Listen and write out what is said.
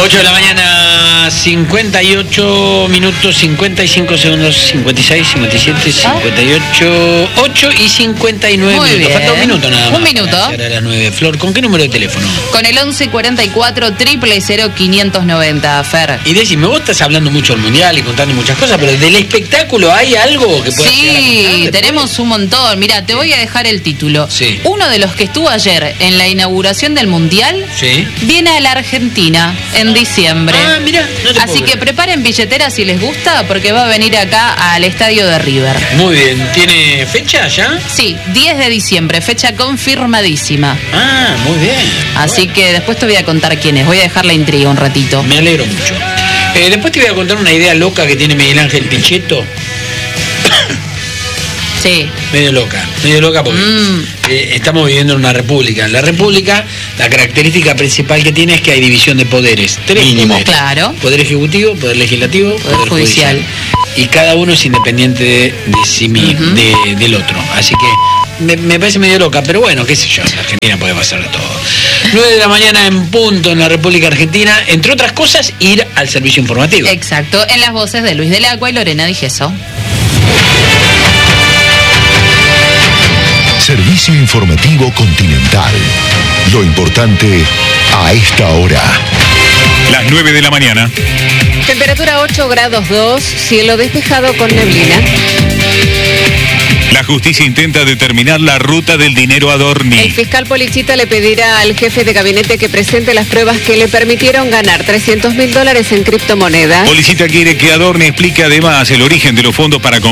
8 de la mañana, 58 minutos, 55 segundos, 56, 57, 58, 8 y 59 Muy minutos. bien. Falta un minuto nada más. Un minuto. Para llegar a las 9. Flor, ¿con qué número de teléfono? Con el 1144 000 590, Fer. Y decime, vos estás hablando mucho del Mundial y contando muchas cosas, pero del espectáculo ¿hay algo que pueda Sí, tenemos un montón. Mira, te voy a dejar el título. Sí. Uno de los que estuvo ayer en la inauguración del Mundial Sí. viene a la Argentina en diciembre. Ah, mira, no te Así puedo que creer. preparen billeteras si les gusta, porque va a venir acá al estadio de River. Muy bien, ¿tiene fecha ya? Sí, 10 de diciembre, fecha confirmadísima. Ah, muy bien. Así que después te voy a contar quién es. Voy a dejar la intriga un ratito. Me alegro mucho. Después te voy a contar una idea loca que tiene Miguel Ángel Pichetto. Sí. Medio loca porque estamos viviendo en una república. En la república, la característica principal que tiene es que hay división de poderes. Tres Mínimo, poderes. claro. Poder ejecutivo, poder legislativo, poder judicial. Y cada uno es independiente de sí mismo, del otro. Así que me parece medio loca, pero bueno, qué sé yo, en Argentina puede pasar de todo. 9 de la mañana en punto en la República Argentina, entre otras cosas, ir al servicio informativo. Exacto, en las voces de Luis del Agua y Lorena Di Gesso. Servicio Informativo Continental. Lo importante a esta hora. Las 9 de la mañana. Temperatura 8 grados 2, cielo despejado con neblina. La justicia intenta determinar la ruta del dinero a El Dorni. fiscal Policita le pedirá al jefe de gabinete que presente las pruebas que le permitieron ganar $300.000 en criptomonedas. Policita quiere que Adorni explique además el origen de los fondos para